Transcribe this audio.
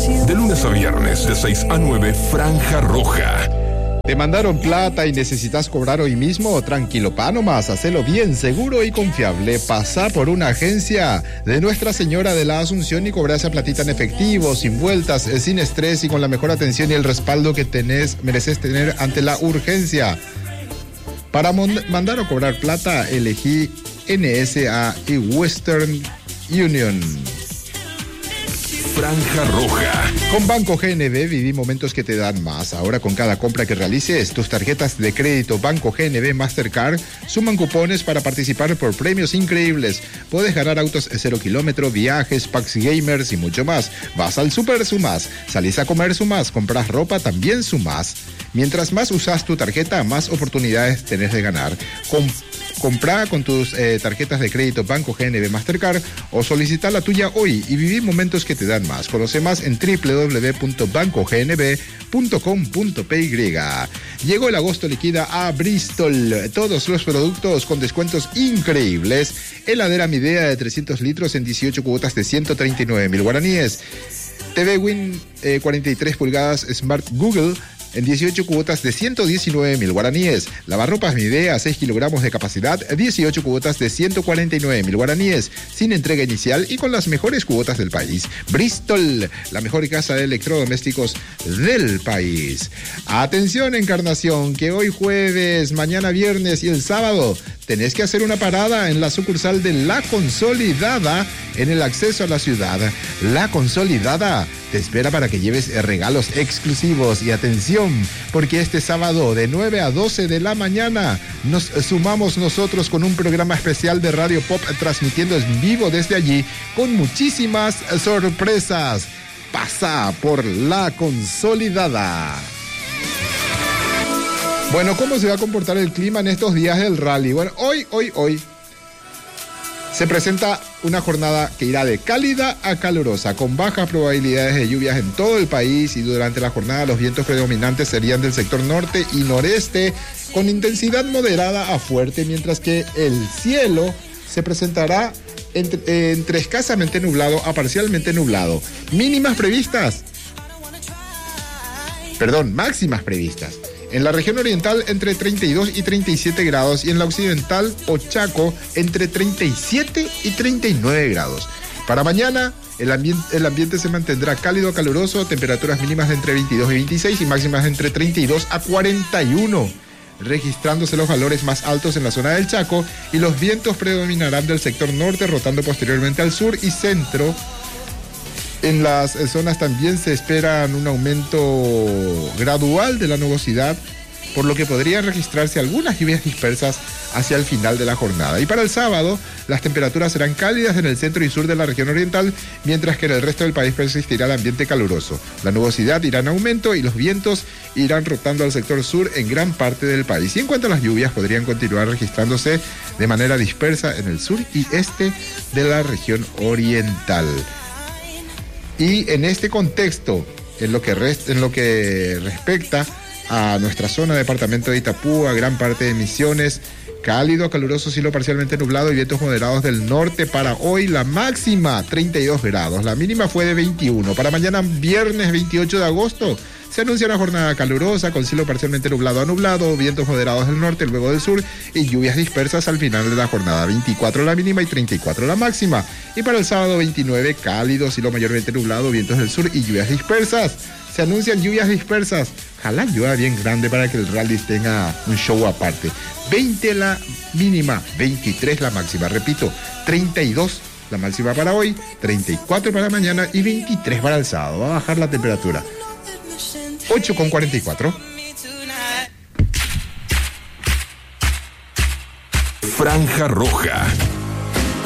De lunes a viernes, de 6 a 9, Franja Roja. ¿Te mandaron plata y necesitas cobrar hoy mismo? Tranquilo, pa, nomás, hacelo bien, seguro y confiable. Pasá por una agencia de Nuestra Señora de la Asunción y cobrar esa platita en efectivo, sin vueltas, sin estrés y con la mejor atención y el respaldo que mereces tener ante la urgencia. Para mandar o cobrar plata, elegí NSA y Western Union. Franja Roja. Con Banco GNB viví momentos que te dan más. Ahora con cada compra que realices, tus tarjetas de crédito Banco GNB Mastercard suman cupones para participar por premios increíbles. Puedes ganar autos 0 kilómetro, viajes, packs gamers y mucho más. Vas al súper, sumás. Salís a comer, sumás. Compras ropa, también sumás. Mientras más usas tu tarjeta, más oportunidades tenés de ganar. Comprá con tus tarjetas de crédito Banco GNB Mastercard o solicita la tuya hoy y viví momentos que te dan más. Conoce más en www.bancognb.com.py. Llegó el agosto liquida a Bristol. Todos los productos con descuentos increíbles. Heladera Midea de 300 litros en 18 cuotas de 139.000 guaraníes. TV Win 43 pulgadas Smart Google en 18 cuotas de 119.000 guaraníes. Lavarropas Midea, 6 kilogramos de capacidad, 18 cuotas de 149.000 guaraníes, sin entrega inicial y con las mejores cuotas del país. Bristol, la mejor casa de electrodomésticos del país. Atención, Encarnación, que hoy jueves, mañana viernes y el sábado tenés que hacer una parada en la sucursal de La Consolidada en el acceso a la ciudad. La Consolidada te espera para que lleves regalos exclusivos y atención, porque este sábado de 9 a 12 de la mañana nos sumamos nosotros con un programa especial de Radio Pop transmitiendo en vivo desde allí con muchísimas sorpresas. Pasa por La Consolidada. Bueno, ¿cómo se va a comportar el clima en estos días del rally? Bueno, hoy se presenta una jornada que irá de cálida a calurosa, con bajas probabilidades de lluvias en todo el país, y durante la jornada los vientos predominantes serían del sector norte y noreste, con intensidad moderada a fuerte, mientras que el cielo se presentará entre escasamente nublado a parcialmente nublado. Máximas previstas. En la región oriental entre 32 y 37 grados y en la occidental o Chaco entre 37 y 39 grados. Para mañana el ambiente se mantendrá cálido a caluroso, temperaturas mínimas de entre 22 y 26 y máximas de entre 32 a 41, registrándose los valores más altos en la zona del Chaco, y los vientos predominarán del sector norte, rotando posteriormente al sur y centro. En las zonas también se espera un aumento gradual de la nubosidad, por lo que podrían registrarse algunas lluvias dispersas hacia el final de la jornada. Y para el sábado, las temperaturas serán cálidas en el centro y sur de la región oriental, mientras que en el resto del país persistirá el ambiente caluroso. La nubosidad irá en aumento y los vientos irán rotando al sector sur en gran parte del país. Y en cuanto a las lluvias, podrían continuar registrándose de manera dispersa en el sur y este de la región oriental. Y en este contexto, en lo que respecta a nuestra zona, departamento de Itapúa, gran parte de Misiones, cálido, caluroso, cielo parcialmente nublado y vientos moderados del norte. Para hoy la máxima 32 grados, la mínima fue de 21. Para mañana viernes 28 de agosto se anuncia una jornada calurosa con cielo parcialmente nublado a nublado, vientos moderados del norte, luego del sur y lluvias dispersas al final de la jornada. 24 la mínima y 34 la máxima. Y para el sábado 29, cálido, cielo mayormente nublado, vientos del sur y lluvias dispersas. Se anuncian lluvias dispersas. Ojalá llueva bien grande para que el rally tenga un show aparte. 20 la mínima, 23 la máxima. Repito, 32 la máxima para hoy, 34 para mañana y 23 para el sábado. Va a bajar la temperatura. 8:44. Franja Roja.